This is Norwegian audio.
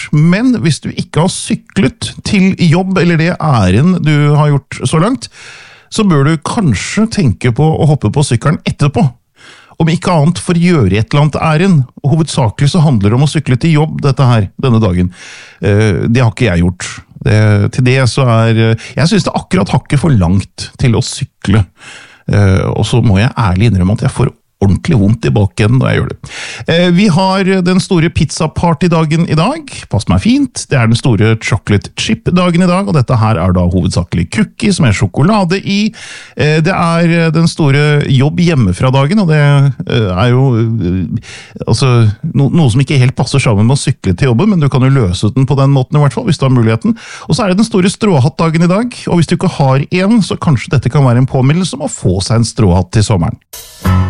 men hvis du ikke har syklet til jobb, eller det ærend du har gjort så langt, så bør du kanskje tenke på å hoppe på sykkelen etterpå. Om ikke annet for å gjøre et eller annet ærend. Hovedsakelig så handler det om å sykle til jobb denne dagen. Det har ikke jeg gjort. Til det så jeg synes det akkurat hakket for langt til å sykle. Og så må jeg ærlig innrømme at jeg får ordentlig vondt i baken når jeg gjør det. Vi har den store pizza-party-dagen i dag. Pass meg fint. Det den store chocolate chip-dagen i dag, og dette her da hovedsakelig cookies med sjokolade i. Det den store jobb hjemmefra-dagen, og det jo altså, noe som ikke helt passer sammen med å sykle til jobben, men du kan jo løse den på den måten i hvert fall, hvis du har muligheten. Og så det den store stråhatt-dagen i dag, og hvis du ikke har en, så kanskje dette kan være en påminnelse om å få seg en stråhatt til sommeren.